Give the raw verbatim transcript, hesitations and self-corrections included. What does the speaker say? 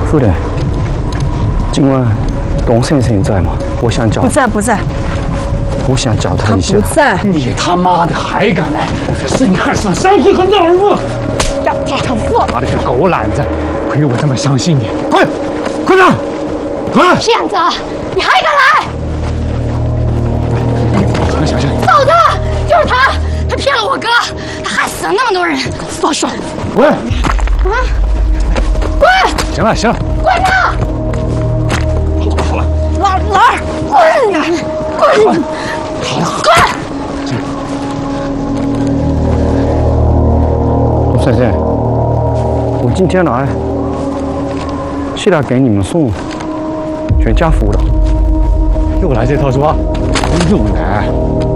夫人，今晚董先生在吗？我想找。 不在，不在。 我想找他一下。 他不在。 你他妈的还敢来！是你还算山会和闹儿不？ 让他他父！ 妈的个狗懒子！亏我这么相信你！快，快点，快！ 骗子！你还敢来？ 行行行， 嫂子，就是他，他骗了我哥，他害死了那么多人。放手！ 滚！ 啊！滚！ 行了行了， 滚呐！ 好了， 老老二，滚呀！滚！ 好了， 滚！ 董先生，我今天来是来给你们送全家福的。 又来这套是吧？又来。